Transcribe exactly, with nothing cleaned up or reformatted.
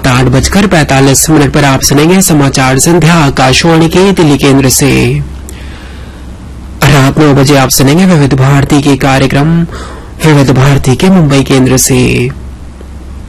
रात आठ बजकर पैंतालीस मिनट पर आप सुनेंगे समाचार संध्या आकाशवाणी के दिल्ली केंद्र से। रात नौ बजे आप सुनेंगे विविध भारती के कार्यक्रम विविध भारती के मुंबई केंद्र से।